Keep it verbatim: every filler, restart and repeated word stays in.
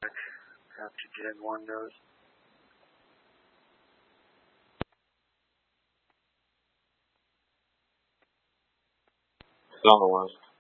after Gen one knows. It's on the west.